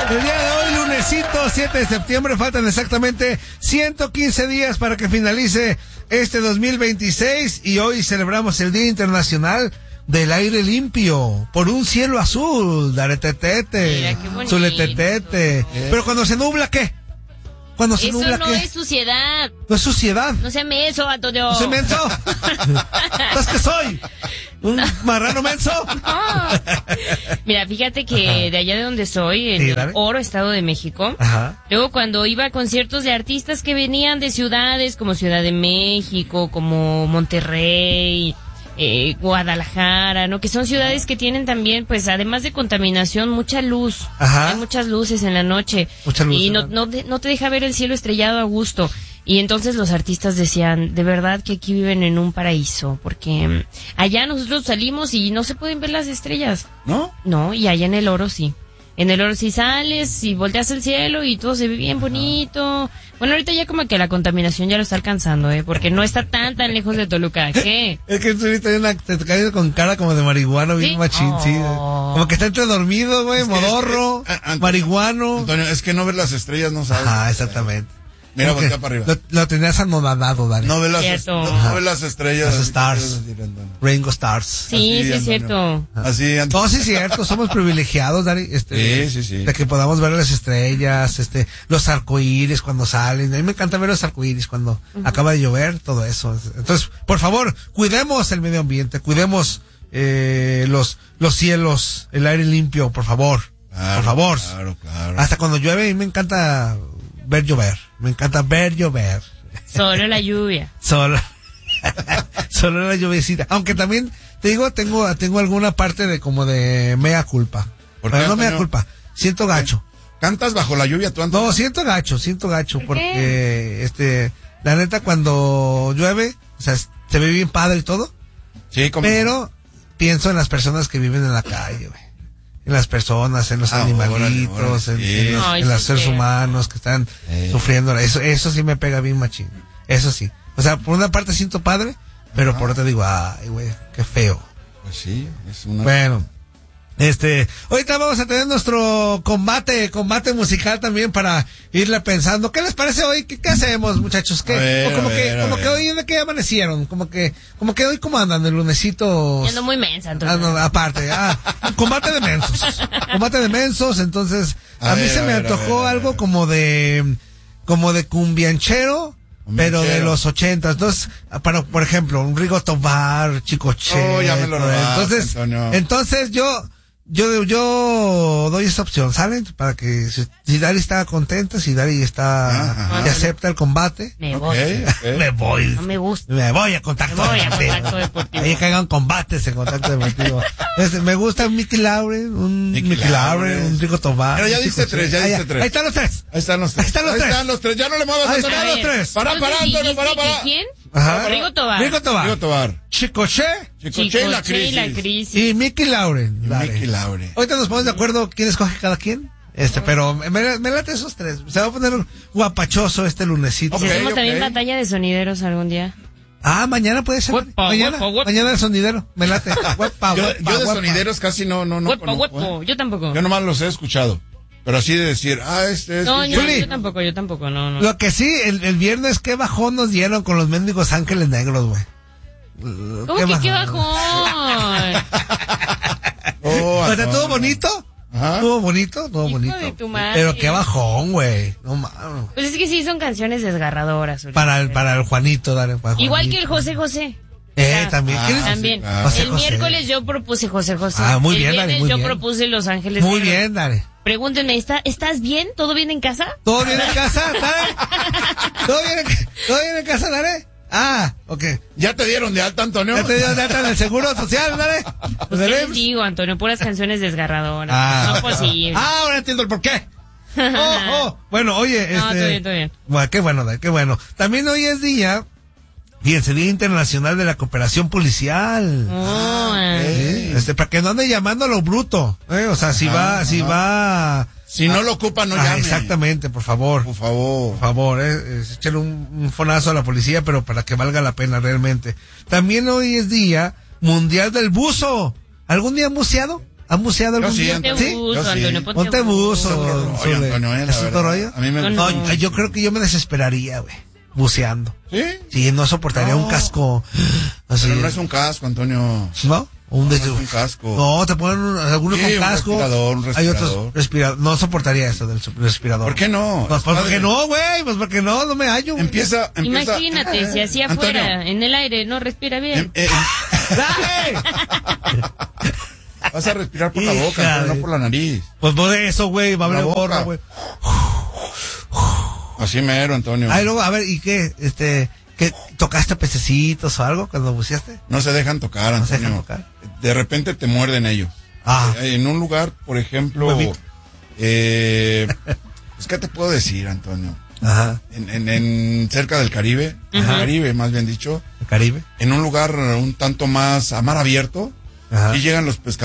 El día de hoy, lunesito 7 de septiembre, faltan exactamente 115 días para que finalice este 2026 y hoy celebramos el Día Internacional del Aire Limpio por un cielo azul. Daretetete. Mira, qué bonito. Zuletetete. Pero cuando se nubla, ¿qué? Cuando se nubla, no ¿qué? es suciedad. No es suciedad. No se menso, Antonio. ¿No se menso? ¿Sabes qué soy? ¿Un marrano menso? No. Mira, fíjate que de allá de donde soy, en el Oro, Estado de México, luego cuando iba a conciertos de artistas que venían de ciudades como Ciudad de México, como Monterrey, Guadalajara, ¿no? Que son ciudades que tienen también, pues, además de contaminación, mucha luz. Hay muchas luces en la noche. Mucha luz, y no te deja ver el cielo estrellado a gusto. Y entonces los artistas decían, de verdad que aquí viven en un paraíso, porque allá nosotros salimos y no se pueden ver las estrellas. ¿No? No, y allá en el Oro sí. En el Oro sí sales y volteas el cielo y todo se ve bien bonito. Bueno, ahorita ya como que la contaminación ya lo está alcanzando, porque no está tan lejos de Toluca. ¿Qué? Es que ahorita te caes con cara como de marihuano, bien machín, sí. Como que está entre dormido, güey, modorro, marihuano. Antonio, es que no ver las estrellas no sabes. Exactamente. Mira, voltea para arriba. Lo tenías anodadado, Dani. No ve las estrellas. Las stars. Rainbow Stars. Sí, es cierto. Así, Antonio. No, sí es cierto. Somos privilegiados, Dani. Sí. De que podamos ver las estrellas, los arcoíris cuando salen. A mí me encanta ver los arcoíris cuando acaba de llover, todo eso. Entonces, por favor, cuidemos el medio ambiente, cuidemos los cielos, el aire limpio, por favor. Claro, por favor. Claro. Hasta cuando llueve, a mí me encanta ver llover. Me encanta ver llover. Solo la lluvia. Solo la lluviecita. Aunque también, te digo, tengo alguna parte de como de mea culpa. Pero no mea culpa. Siento gacho. ¿Cantas bajo la lluvia tú, Antonio? No, siento gacho. Porque, la neta, cuando llueve, o sea, se ve bien padre y todo. Sí, pero pienso en las personas que viven en la calle, güey. En las personas, en los animalitos, en los seres humanos que están sufriendo. Eso sí me pega bien machín. Eso sí. O sea, por una parte siento padre, pero por otra digo, ay, güey, qué feo. Pues sí, es una... Bueno, ahorita vamos a tener nuestro combate musical también para irle pensando. ¿Qué les parece hoy? ¿Qué hacemos, muchachos? ¿Qué? Como que hoy de qué amanecieron, como que hoy cómo andan el lunesito. Yendo muy mensa, entonces. No, aparte, combate de mensos, entonces a mí se me antojó algo como de cumbianchero. Pero de los 80, entonces, por ejemplo, un Rigo Tobar, Chicoche. Ya me lo robaste, entonces yo doy esa opción, ¿saben? Para que si Dari está contenta, si Dari está y acepta el combate. Me voy. Me voy. No me gusta. Me voy a Contacto Deportivo. Ahí caigan combates en Contacto Deportivo. Me gusta un Mickey Laure, un Rigo Tobar. Pero ya diste tres. Ahí están los tres. Ahí están los tres. Ya no le muevas. Ahí están los tres. Para, Antonio, para. ¿Quién? Ajá. Rigo Tobar. Chicoche y la crisis. Y Mickey Laure. Ahorita nos ponemos de acuerdo quién escoge cada quien. Pero me late esos tres. Se va a poner guapachoso este lunesito. Si hacemos también batalla de sonideros algún día. Mañana puede ser. Mañana el sonidero. Me late. Yo de sonideros casi no conozco. Yo tampoco. Yo nomás los he escuchado. Pero así de decir, este es... No, yo tampoco, no. Lo que sí, el viernes, qué bajón nos dieron con los mendigos ángeles negros, güey. ¿Cómo que qué bajón? O sea, ¿estuvo bonito? Estuvo bonito. De tu madre. Pero qué bajón, güey. No mames. Pues es que sí son canciones desgarradoras. Para el Juanito, dale. Igual que el José. También. También. El miércoles yo propuse José. Muy bien, Dale. El viernes yo propuse Los Ángeles Muy bien, dale. Pregúntenme, ¿estás bien? ¿Todo bien en casa? ¿Todo bien en casa? ¿Dale? ¿Todo bien en casa, dale? Ok. ¿Ya te dieron de alta, Antonio? ¿Ya te dieron de alta en el Seguro Social, dale? Pues ¿qué les digo, Antonio? Puras canciones desgarradoras. No posible. Ahora entiendo el porqué. Bueno, oye, No, todo bien. Bueno, qué bueno, dale, qué bueno. También hoy es día... Fíjense, Día Internacional de la Cooperación Policial. Para que no ande llamando a lo bruto. O sea, si va. Si no lo ocupa, no llame. Exactamente, por favor. Por favor, échale un fonazo a la policía, pero para que valga la pena realmente. También hoy es Día Mundial del Buzo. ¿Algún día han buceado? ¿Han buceado algún día? Ponte buzo. ¿Es otro rollo? A mí me... yo creo que yo me desesperaría, güey, buceando. ¿Sí? Sí, no soportaría un casco así. Pero no es un casco, Antonio. ¿No? No es un casco. No, te ponen algunos con casco. Un respirador. Hay otros respirador. No soportaría eso del respirador. ¿Por qué no? Pues porque no, güey. Pues porque no me hallo. Empieza. Imagínate, si así afuera, en el aire, no respira bien. Vas a respirar por la boca, pero no por la nariz. Pues por eso, güey, va a haber borra, güey. Así mero, Antonio. Ay, luego, a ver, ¿y qué? ¿Qué tocaste pececitos o algo cuando buceaste? No se dejan tocar, Antonio. No se dejan tocar. De repente te muerden ellos. En un lugar, por ejemplo, ¿qué te puedo decir, Antonio? Ajá. En cerca del Caribe, Caribe, más bien dicho. ¿El Caribe? En un lugar un tanto más a mar abierto, y llegan los pescadores.